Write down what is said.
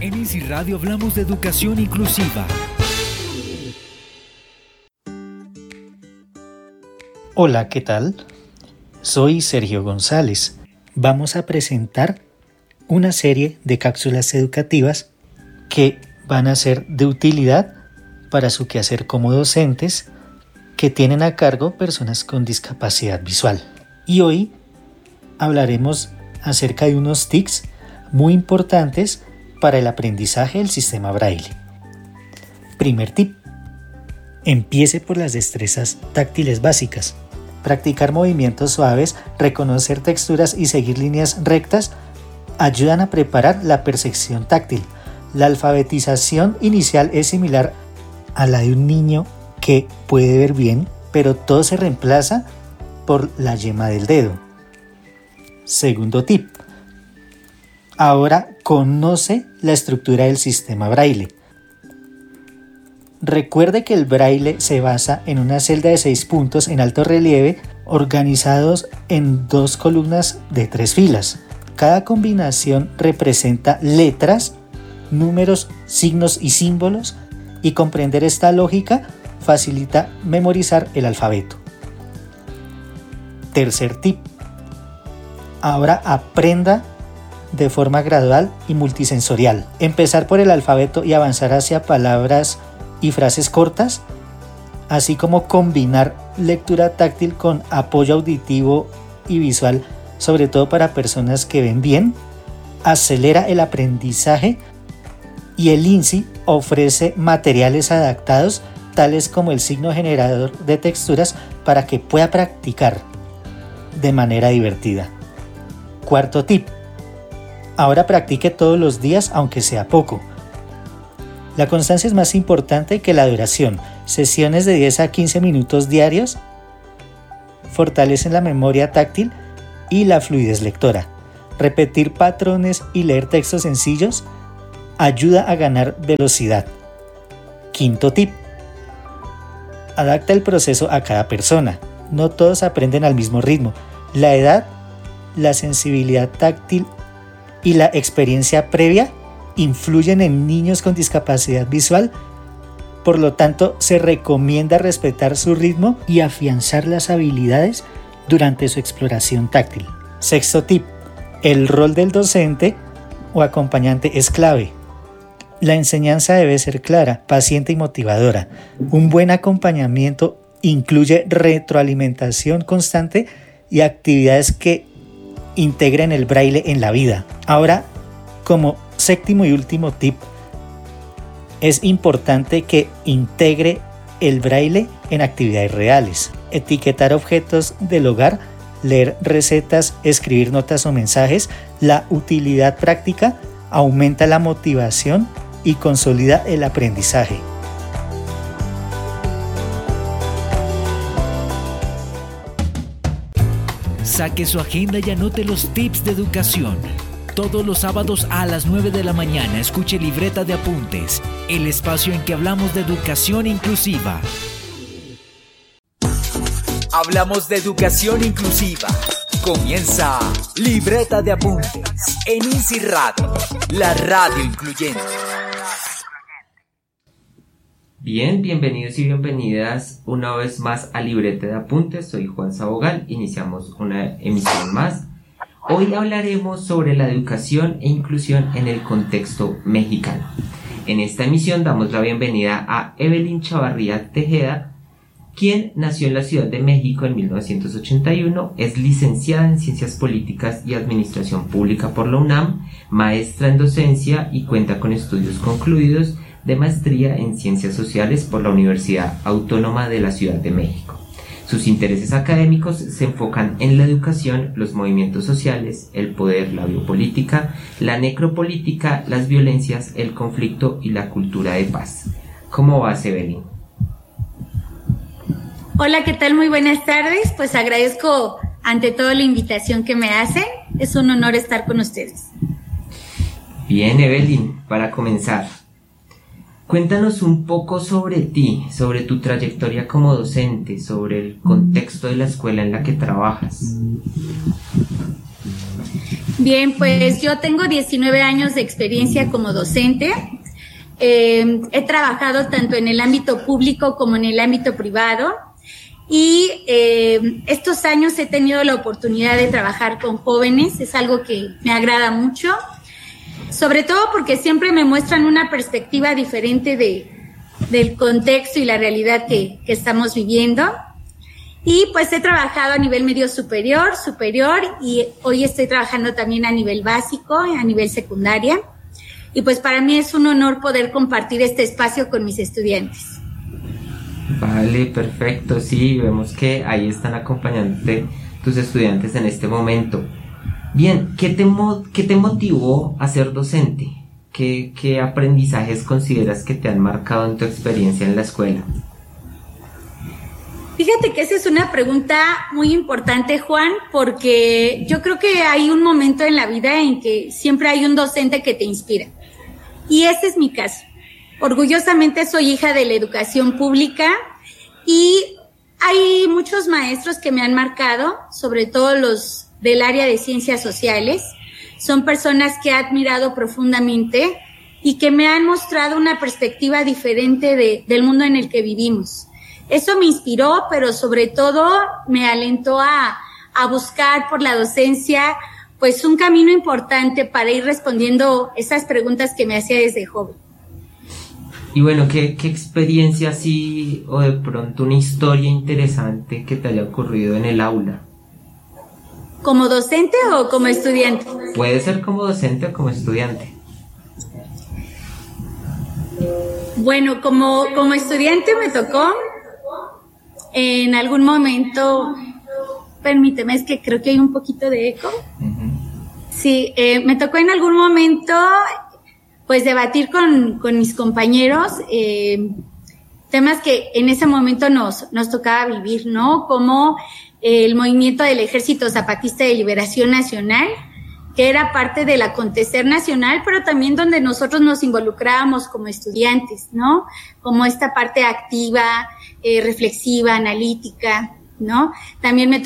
En Easy Radio hablamos de educación inclusiva. Hola, ¿qué tal? Soy Sergio González. Vamos a presentar una serie de cápsulas educativas que van a ser de utilidad para su quehacer como docentes que tienen a cargo personas con discapacidad visual. Y hoy hablaremos acerca de unos tips muy importantes para el aprendizaje del sistema Braille. Primer tip: empiece por las destrezas táctiles básicas. Practicar movimientos suaves, reconocer texturas y seguir líneas rectas ayudan a preparar la percepción táctil. La alfabetización inicial es similar a la de un niño que puede ver bien, pero todo se reemplaza por la yema del dedo. Segundo tip: ahora conoce la estructura del sistema Braille. Recuerde que el Braille se basa en una celda de 6 puntos en alto relieve organizados en 2 columnas de 3 filas. Cada combinación representa letras, números, signos y símbolos, y comprender esta lógica facilita memorizar el alfabeto. Tercer tip: ahora aprenda de forma gradual y multisensorial. Empezar por el alfabeto y avanzar hacia palabras y frases cortas, así como combinar lectura táctil con apoyo auditivo y visual, sobre todo para personas que ven bien, acelera el aprendizaje, y el INSI ofrece materiales adaptados tales como el signo generador de texturas para que pueda practicar de manera divertida. Cuarto tip: ahora practique todos los días aunque sea poco. La constancia es más importante que la duración. Sesiones de 10 a 15 minutos diarios fortalecen la memoria táctil y la fluidez lectora. Repetir patrones y leer textos sencillos ayuda a ganar velocidad. Quinto tip: adapta el proceso a cada persona. No todos aprenden al mismo ritmo. La edad, la sensibilidad táctil y la experiencia previa influyen en niños con discapacidad visual. Por lo tanto, se recomienda respetar su ritmo y afianzar las habilidades durante su exploración táctil. Sexto tip: el rol del docente o acompañante es clave. La enseñanza debe ser clara, paciente y motivadora. Un buen acompañamiento incluye retroalimentación constante y actividades que integren el Braille en la vida. Ahora, como séptimo y último tip, es importante que integre el Braille en actividades reales. Etiquetar objetos del hogar, leer recetas, escribir notas o mensajes. La utilidad práctica aumenta la motivación y consolida el aprendizaje. Saque su agenda y anote los tips de educación. Todos los sábados a las 9 de la mañana escuche Libreta de Apuntes, el espacio en que hablamos de educación inclusiva. Hablamos de educación inclusiva. Comienza Libreta de Apuntes en Easy Radio, la radio incluyente. Bien, bienvenidos y bienvenidas una vez más a Libreta de Apuntes. Soy Juan Sabogal, iniciamos una emisión más. Hoy hablaremos sobre la educación e inclusión en el contexto mexicano. En esta emisión damos la bienvenida a Evelyn Chavarría Tejeda, quien nació en la Ciudad de México en 1981, es licenciada en Ciencias Políticas y Administración Pública por la UNAM, maestra en docencia y cuenta con estudios concluidos de maestría en Ciencias Sociales por la Universidad Autónoma de la Ciudad de México. Sus intereses académicos se enfocan en la educación, los movimientos sociales, el poder, la biopolítica, la necropolítica, las violencias, el conflicto y la cultura de paz. ¿Cómo vas, Evelyn? Hola, ¿qué tal? Muy buenas tardes. Pues agradezco ante todo la invitación que me hacen. Es un honor estar con ustedes. Bien, Evelyn, para comenzar, cuéntanos un poco sobre ti, sobre tu trayectoria como docente, sobre el contexto de la escuela en la que trabajas. Bien, pues yo tengo 19 años de experiencia como docente. He trabajado tanto en el ámbito público como en el ámbito privado y estos años he tenido la oportunidad de trabajar con jóvenes. Es algo que me agrada mucho, sobre todo porque siempre me muestran una perspectiva diferente del contexto y la realidad que estamos viviendo. Y pues he trabajado a nivel medio superior y hoy estoy trabajando también a nivel básico, a nivel secundaria. Y pues para mí es un honor poder compartir este espacio con mis estudiantes. Vale, perfecto, sí, vemos que ahí están acompañándote tus estudiantes en este momento. Bien, ¿qué te motivó a ser docente? ¿Qué aprendizajes consideras que te han marcado en tu experiencia en la escuela? Fíjate que esa es una pregunta muy importante, Juan, porque yo creo que hay un momento en la vida en que siempre hay un docente que te inspira. Y ese es mi caso. Orgullosamente soy hija de la educación pública y hay muchos maestros que me han marcado, sobre todo los del área de ciencias sociales. Son personas que he admirado profundamente y que me han mostrado una perspectiva diferente del mundo en el que vivimos. Eso me inspiró, pero sobre todo me alentó a buscar por la docencia pues un camino importante para ir respondiendo esas preguntas que me hacía desde joven. Y bueno, ¿qué experiencia así o de pronto una historia interesante que te haya ocurrido en el aula? ¿Como docente o como estudiante? Puede ser como docente o como estudiante. Bueno, como estudiante me tocó en algún momento, permíteme, es que creo que hay un poquito de eco. Uh-huh. Sí, me tocó en algún momento pues debatir con mis compañeros temas que en ese momento nos tocaba vivir, ¿no? Como el movimiento del Ejército Zapatista de Liberación Nacional, que era parte del acontecer nacional, pero también donde nosotros nos involucrábamos como estudiantes, ¿no? Como esta parte activa, reflexiva, analítica, ¿no? También me